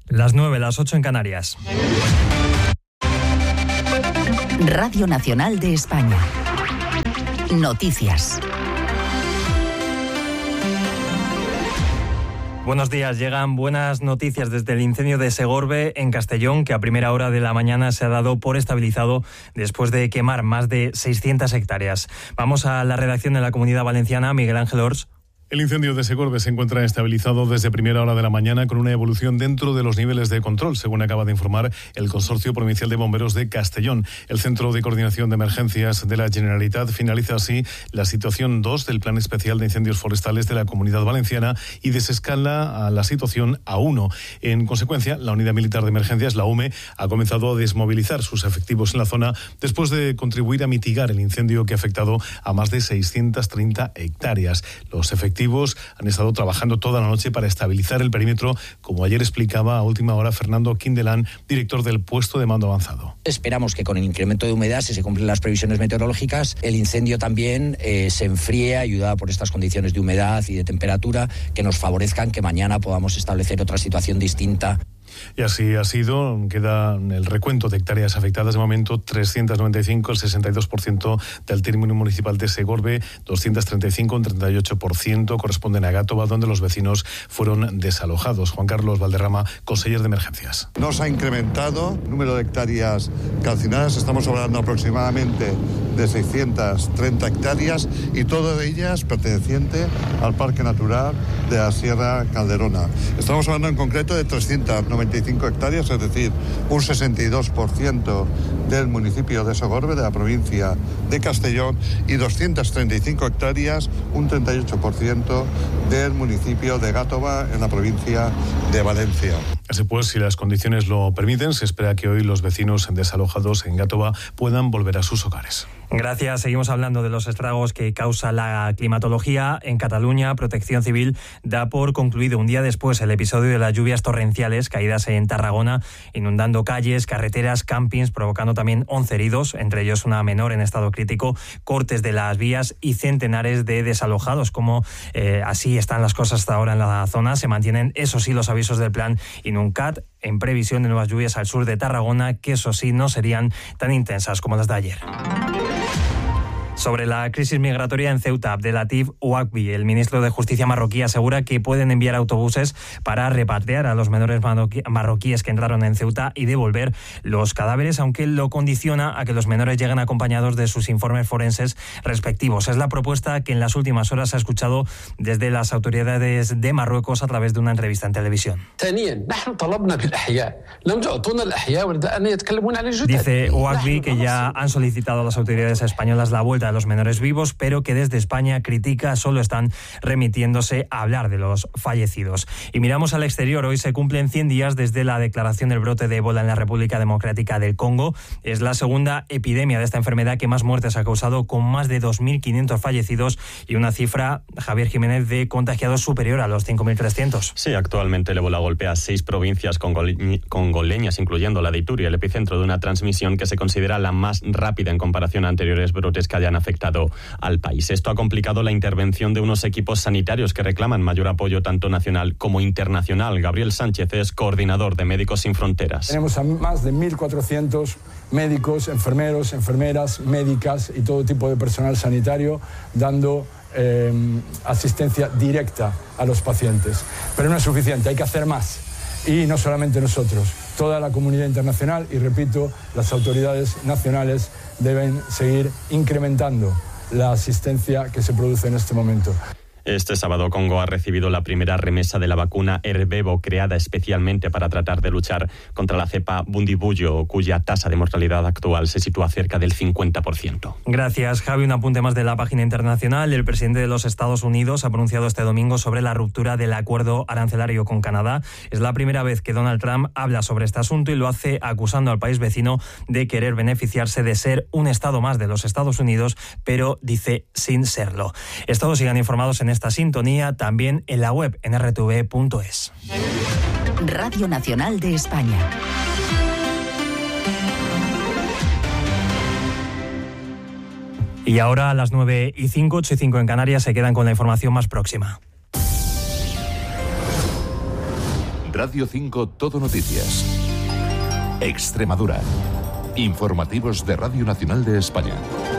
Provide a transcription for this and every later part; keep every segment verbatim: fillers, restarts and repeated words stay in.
Las nueve, las ocho en Canarias. Radio Nacional de España. Noticias. Buenos días, llegan buenas noticias desde el incendio de Segorbe en Castellón, que a primera hora de la mañana se ha dado por estabilizado después de quemar más de seiscientas hectáreas. Vamos a la redacción de la Comunidad Valenciana, Miguel Ángel Ors. El incendio de Segorbe se encuentra estabilizado desde primera hora de la mañana con una evolución dentro de los niveles de control, según acaba de informar el Consorcio Provincial de Bomberos de Castellón. El Centro de Coordinación de Emergencias de la Generalitat finaliza así la situación dos del Plan Especial de Incendios Forestales de la Comunidad Valenciana y desescala a la situación A uno. En consecuencia, la Unidad Militar de Emergencias, la U M E, ha comenzado a desmovilizar sus efectivos en la zona después de contribuir a mitigar el incendio que ha afectado a más de seiscientas treinta hectáreas. Los efectivos han estado trabajando toda la noche para estabilizar el perímetro, como ayer explicaba a última hora Fernando Quindelán, director del puesto de mando avanzado. Esperamos que con el incremento de humedad, si se cumplen las previsiones meteorológicas, el incendio también eh, se enfríe, ayudado por estas condiciones de humedad y de temperatura que nos favorezcan que mañana podamos establecer otra situación distinta. Y así ha sido. Queda el recuento de hectáreas afectadas de momento trescientas noventa y cinco, el sesenta y dos por ciento del término municipal de Segorbe, doscientas treinta y cinco, un treinta y ocho por ciento corresponden a Gátova, donde los vecinos fueron desalojados. Juan Carlos Valderrama, conseller de Emergencias. No se ha incrementado el número de hectáreas calcinadas, estamos hablando aproximadamente de seiscientas treinta hectáreas y todas ellas pertenecientes al Parque Natural de la Sierra Calderona. Estamos hablando en concreto de trescientas noventa y cinco hectáreas, es decir, un sesenta y dos por ciento del municipio de Segorbe, de la provincia de Castellón, y doscientas treinta y cinco hectáreas, un treinta y ocho por ciento del municipio de Gátova, en la provincia de Valencia. Así pues, si las condiciones lo permiten, se espera que hoy los vecinos desalojados en Gátova puedan volver a sus hogares. Gracias. Seguimos hablando de los estragos que causa la climatología. En Cataluña, Protección Civil da por concluido un día después el episodio de las lluvias torrenciales caídas en Tarragona, inundando calles, carreteras, campings, provocando también once heridos, entre ellos una menor en estado crítico, cortes de las vías y centenares de desalojados. Como eh, así están las cosas hasta ahora en la zona, se mantienen, eso sí, los avisos del plan INUNCAT en previsión de nuevas lluvias al sur de Tarragona, que eso sí no serían tan intensas como las de ayer. Sobre la crisis migratoria en Ceuta, Abdelatif Ouakbi, el ministro de Justicia marroquí, asegura que pueden enviar autobuses para repatriar a los menores marroquíes que entraron en Ceuta y devolver los cadáveres, aunque lo condiciona a que los menores lleguen acompañados de sus informes forenses respectivos. Es la propuesta que en las últimas horas se ha escuchado desde las autoridades de Marruecos a través de una entrevista en televisión. Dice Ouakbi que ya han solicitado a las autoridades españolas la vuelta de los menores vivos, pero que desde España critica solo están remitiéndose a hablar de los fallecidos. Y miramos al exterior. Hoy se cumplen cien días desde la declaración del brote de ébola en la República Democrática del Congo. Es la segunda epidemia de esta enfermedad que más muertes ha causado, con más de dos mil quinientos fallecidos y una cifra, Javier Jiménez, de contagiados superior a los cinco mil trescientos. Sí, actualmente el ébola golpea seis provincias congole- congoleñas, incluyendo la de Ituri, el epicentro de una transmisión que se considera la más rápida en comparación a anteriores brotes que hayan afectado al país. Esto ha complicado la intervención de unos equipos sanitarios que reclaman mayor apoyo tanto nacional como internacional. Gabriel Sánchez es coordinador de Médicos Sin Fronteras. Tenemos a más de mil cuatrocientos médicos, enfermeros, enfermeras, médicas y todo tipo de personal sanitario dando eh, asistencia directa a los pacientes. Pero no es suficiente, hay que hacer más. Y no solamente nosotros, toda la comunidad internacional y, repito, las autoridades nacionales deben seguir incrementando la asistencia que se produce en este momento. Este sábado Congo ha recibido la primera remesa de la vacuna Ervebo, creada especialmente para tratar de luchar contra la cepa Bundibugyo, cuya tasa de mortalidad actual se sitúa cerca del cincuenta por ciento. Gracias, Javi. Un apunte más de la página internacional. El presidente de los Estados Unidos ha pronunciado este domingo sobre la ruptura del acuerdo arancelario con Canadá. Es la primera vez que Donald Trump habla sobre este asunto y lo hace acusando al país vecino de querer beneficiarse de ser un estado más de los Estados Unidos, pero dice sin serlo. Todos sigan informados en esta sintonía, también en la web en r t v punto es. Radio Nacional de España. Y ahora a las nueve y cinco, ocho y cinco en Canarias, se quedan con la información más próxima. Radio cinco Todo Noticias. Extremadura. Informativos de Radio Nacional de España.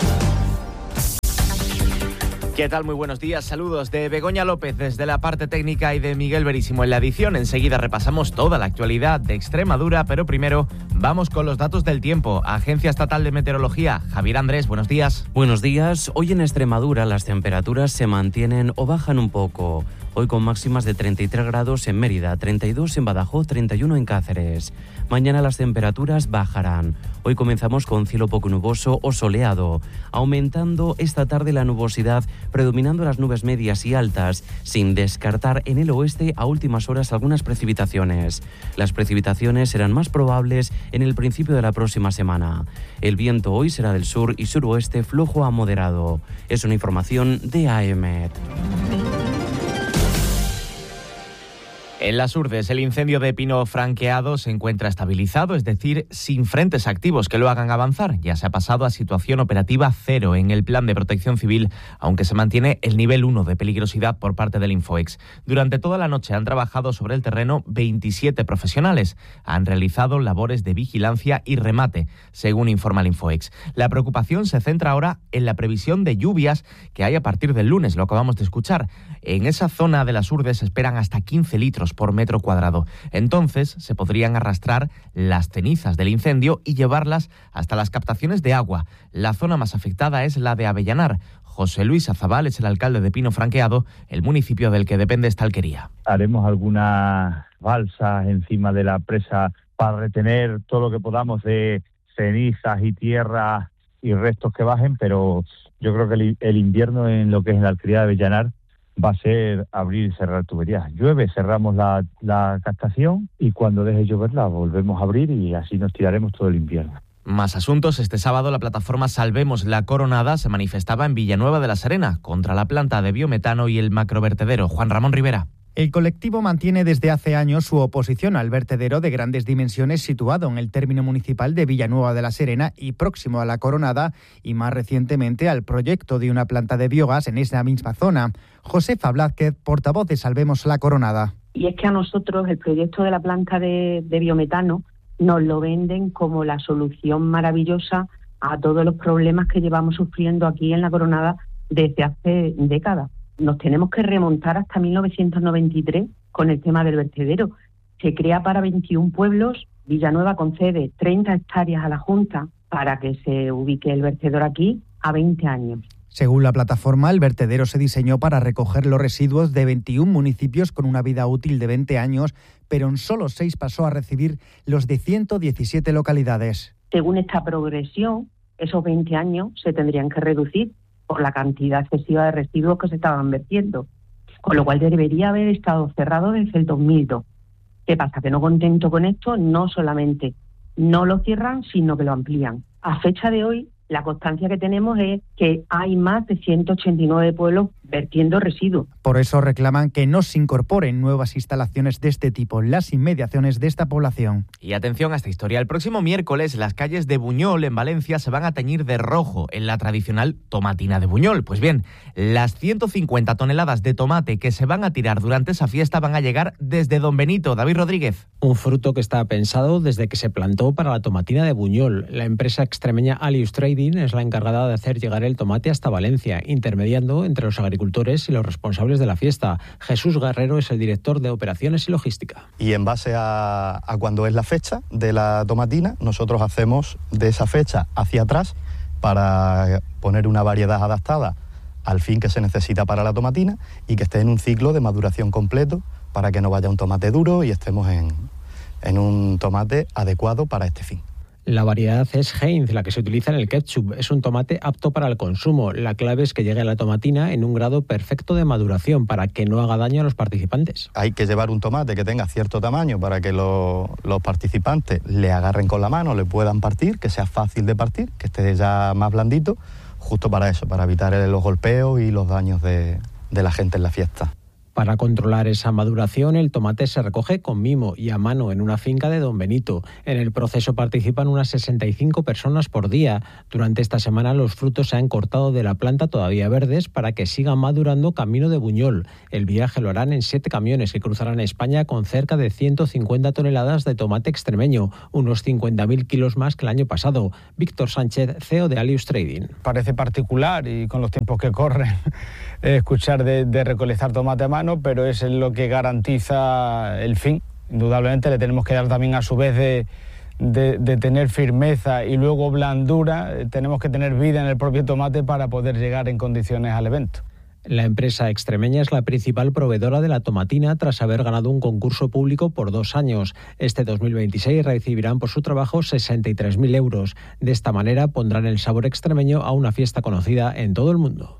¿Qué tal? Muy buenos días. Saludos de Begoña López desde la parte técnica y de Miguel Verísimo en la edición. Enseguida repasamos toda la actualidad de Extremadura, pero primero vamos con los datos del tiempo. Agencia Estatal de Meteorología. Javier Andrés, buenos días. Buenos días. Hoy en Extremadura las temperaturas se mantienen o bajan un poco. Hoy con máximas de treinta y tres grados en Mérida, treinta y dos en Badajoz, treinta y uno en Cáceres. Mañana las temperaturas bajarán. Hoy comenzamos con cielo poco nuboso o soleado, aumentando esta tarde la nubosidad, predominando las nubes medias y altas, sin descartar en el oeste a últimas horas algunas precipitaciones. Las precipitaciones serán más probables en el principio de la próxima semana. El viento hoy será del sur y suroeste flojo a moderado. Es una información de A E M E T. En las Urdes, el incendio de pino franqueado se encuentra estabilizado, es decir, sin frentes activos que lo hagan avanzar. Ya se ha pasado a situación operativa cero en el plan de protección civil, aunque se mantiene el nivel uno de peligrosidad por parte del Infoex. Durante toda la noche han trabajado sobre el terreno veintisiete profesionales. Han realizado labores de vigilancia y remate, según informa el Infoex. La preocupación se centra ahora en la previsión de lluvias que hay a partir del lunes, lo acabamos de escuchar. En esa zona de las Urdes se esperan hasta quince litros por metro cuadrado. Entonces se podrían arrastrar las cenizas del incendio y llevarlas hasta las captaciones de agua. La zona más afectada es la de Avellanar. José Luis Azabal es el alcalde de Pino Franqueado, el municipio del que depende esta alquería. Haremos algunas balsas encima de la presa para retener todo lo que podamos de cenizas y tierra y restos que bajen, pero yo creo que el, el invierno en lo que es la alquería de Avellanar va a ser abrir y cerrar tuberías. Llueve, cerramos la, la captación y cuando deje llover la volvemos a abrir y así nos tiraremos todo el invierno. Más asuntos. Este sábado la plataforma Salvemos la Coronada se manifestaba en Villanueva de la Serena contra la planta de biometano y el macrovertedero. Juan Ramón Rivera. El colectivo mantiene desde hace años su oposición al vertedero de grandes dimensiones situado en el término municipal de Villanueva de la Serena y próximo a la Coronada, y más recientemente al proyecto de una planta de biogás en esa misma zona. Josefa Blázquez, portavoz de Salvemos la Coronada. Y es que a nosotros el proyecto de la planta de, de biometano nos lo venden como la solución maravillosa a todos los problemas que llevamos sufriendo aquí en la Coronada desde hace décadas. Nos tenemos que remontar hasta mil novecientos noventa y tres con el tema del vertedero. Se crea para veintiún pueblos, Villanueva concede treinta hectáreas a la Junta para que se ubique el vertedero aquí a veinte años. Según la plataforma, el vertedero se diseñó para recoger los residuos de veintiún municipios con una vida útil de veinte años, pero en solo seis pasó a recibir los de ciento diecisiete localidades. Según esta progresión, esos veinte años se tendrían que reducir por la cantidad excesiva de residuos que se estaban vertiendo, con lo cual debería haber estado cerrado desde el dos mil dos. ¿Qué pasa? Que no contento con esto, no solamente no lo cierran, sino que lo amplían. A fecha de hoy, la constancia que tenemos es que hay más de ciento ochenta y nueve pueblos vertiendo residuos. Por eso reclaman que no se incorporen nuevas instalaciones de este tipo en las inmediaciones de esta población. Y atención a esta historia. El próximo miércoles las calles de Buñol, en Valencia, se van a teñir de rojo en la tradicional tomatina de Buñol. Pues bien, las ciento cincuenta toneladas de tomate que se van a tirar durante esa fiesta van a llegar desde Don Benito. David Rodríguez. Un fruto que está pensado desde que se plantó para la tomatina de Buñol. La empresa extremeña Alius Trading es la encargada de hacer llegar el tomate hasta Valencia, intermediando entre los agricultores y los responsables de la fiesta. Jesús Guerrero es el director de operaciones y logística. Y en base a, a cuando es la fecha de la tomatina, nosotros hacemos de esa fecha hacia atrás para poner una variedad adaptada al fin que se necesita para la tomatina y que esté en un ciclo de maduración completo para que no vaya un tomate duro y estemos en, en un tomate adecuado para este fin. La variedad es Heinz, la que se utiliza en el ketchup. Es un tomate apto para el consumo. La clave es que llegue a la tomatina en un grado perfecto de maduración para que no haga daño a los participantes. Hay que llevar un tomate que tenga cierto tamaño para que lo, los participantes le agarren con la mano, le puedan partir, que sea fácil de partir, que esté ya más blandito, justo para eso, para evitar los golpeos y los daños de, de la gente en la fiesta. Para controlar esa maduración, el tomate se recoge con mimo y a mano en una finca de Don Benito. En el proceso participan unas sesenta y cinco personas por día. Durante esta semana los frutos se han cortado de la planta todavía verdes para que sigan madurando camino de Buñol. El viaje lo harán en siete camiones que cruzarán España con cerca de ciento cincuenta toneladas de tomate extremeño, unos cincuenta mil kilos más que el año pasado. Víctor Sánchez, C E O de Alius Trading. Parece particular y con los tiempos que corren escuchar de, de recolectar tomate a mano, pero es lo que garantiza el fin. Indudablemente le tenemos que dar también a su vez de, de, de tener firmeza y luego blandura, tenemos que tener vida en el propio tomate para poder llegar en condiciones al evento. La empresa extremeña es la principal proveedora de la tomatina tras haber ganado un concurso público por dos años. Este dos mil veintiséis recibirán por su trabajo sesenta y tres mil euros. De esta manera pondrán el sabor extremeño a una fiesta conocida en todo el mundo.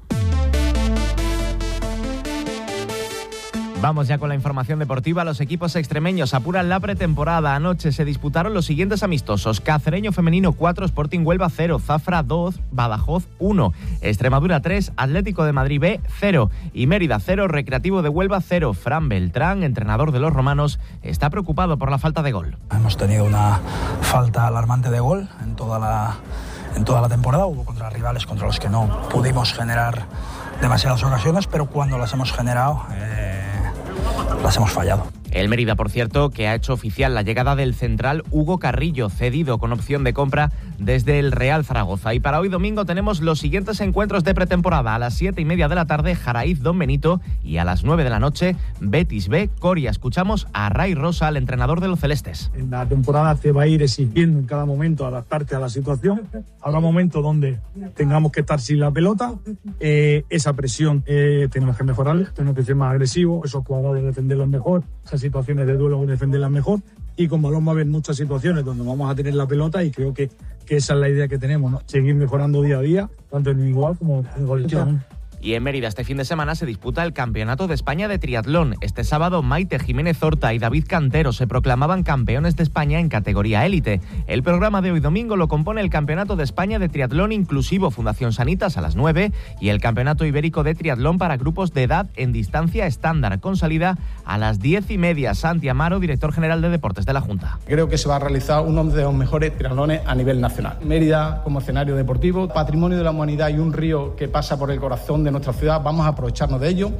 Vamos ya con la información deportiva. Los equipos extremeños apuran la pretemporada. Anoche se disputaron los siguientes amistosos: Cacereño Femenino cuatro, Sporting Huelva cero, Zafra dos, Badajoz uno, Extremadura tres, Atlético de Madrid B cero y Mérida cero, Recreativo de Huelva cero. Fran Beltrán, entrenador de los romanos, está preocupado por la falta de gol. Hemos tenido una falta alarmante de gol en toda la, en toda la temporada. Hubo contra rivales contra los que no pudimos generar demasiadas ocasiones, pero cuando las hemos generado eh, las hemos fallado. El Mérida, por cierto, que ha hecho oficial la llegada del central Hugo Carrillo, cedido con opción de compra desde el Real Zaragoza. Y para hoy domingo tenemos los siguientes encuentros de pretemporada. A las siete y media de la tarde, Jaraíz Don Benito, y a las nueve de la noche, Betis B Coria. Escuchamos a Ray Rosa, el entrenador de los celestes. En la temporada te va a ir exigiendo en cada momento adaptarte a la situación. Habrá momentos donde tengamos que estar sin la pelota. Eh, esa presión eh, tenemos que mejorarla, tenemos que ser más agresivos, esos jugadores defenderlos mejor, esas situaciones de duelo defenderlas mejor, y con balón va a haber muchas situaciones donde vamos a tener la pelota, y creo que, que esa es la idea que tenemos, ¿no? Seguir mejorando día a día, tanto en individual como en colectivo. Y en Mérida este fin de semana se disputa el Campeonato de España de Triatlón. Este sábado Maite Jiménez Horta y David Cantero se proclamaban campeones de España en categoría élite. El programa de hoy domingo lo compone el Campeonato de España de Triatlón Inclusivo Fundación Sanitas a las nueve y el Campeonato Ibérico de Triatlón para grupos de edad en distancia estándar, con salida a las diez y media. Santi Amaro, director general de Deportes de la Junta. Creo que se va a realizar uno de los mejores triatlones a nivel nacional. Mérida como escenario deportivo, patrimonio de la humanidad y un río que pasa por el corazón de nuestra ciudad, vamos a aprovecharnos de ello.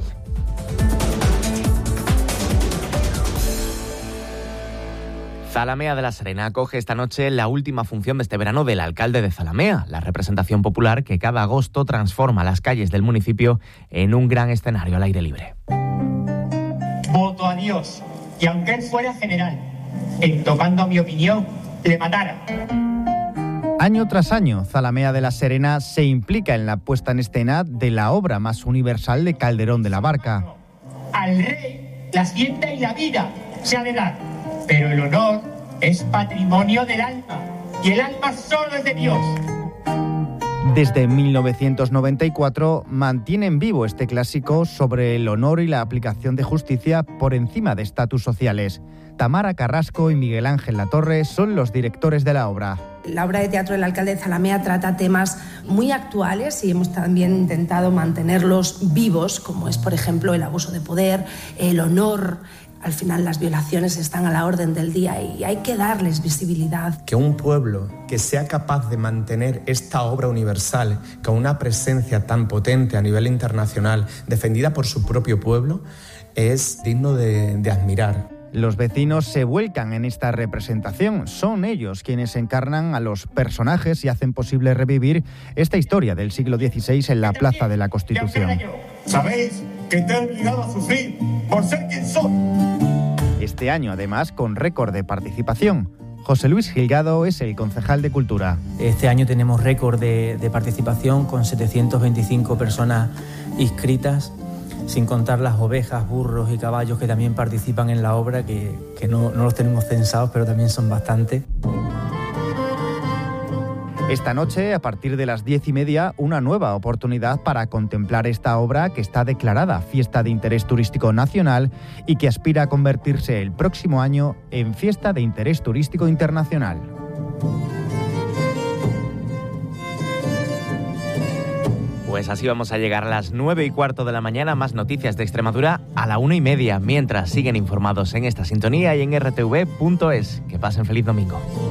Zalamea de la Serena acoge esta noche la última función de este verano del alcalde de Zalamea, la representación popular que cada agosto transforma las calles del municipio en un gran escenario al aire libre. Voto a Dios, y aunque él fuera general, en tocando mi opinión, le matara. Año tras año, Zalamea de la Serena se implica en la puesta en escena de la obra más universal de Calderón de la Barca. Al rey la hacienda y la vida se ha de dar, pero el honor es patrimonio del alma, y el alma solo es de Dios. Desde mil novecientos noventa y cuatro mantienen vivo este clásico sobre el honor y la aplicación de justicia por encima de estatus sociales. Tamara Carrasco y Miguel Ángel Latorre son los directores de la obra. La obra de teatro del alcalde de Zalamea trata temas muy actuales y hemos también intentado mantenerlos vivos, como es, por ejemplo, el abuso de poder, el honor. Al final las violaciones están a la orden del día y hay que darles visibilidad. Que un pueblo que sea capaz de mantener esta obra universal con una presencia tan potente a nivel internacional, defendida por su propio pueblo, es digno de, de admirar. Los vecinos se vuelcan en esta representación. Son ellos quienes encarnan a los personajes y hacen posible revivir esta historia del siglo dieciséis en la Plaza de la Constitución. Sabéis que te he obligado a sufrir por ser quien soy. Este año, además, con récord de participación. José Luis Gilgado es el concejal de Cultura. Este año tenemos récord de, de participación con setecientas veinticinco personas inscritas, sin contar las ovejas, burros y caballos que también participan en la obra, que, que no, no los tenemos censados, pero también son bastantes. Esta noche, a partir de las diez y media, una nueva oportunidad para contemplar esta obra que está declarada Fiesta de Interés Turístico Nacional y que aspira a convertirse el próximo año en Fiesta de Interés Turístico Internacional. Pues así vamos a llegar a las nueve y cuarto de la mañana. Más noticias de Extremadura a la una y media. Mientras siguen informados en esta sintonía y en r t v punto es. Que pasen feliz domingo.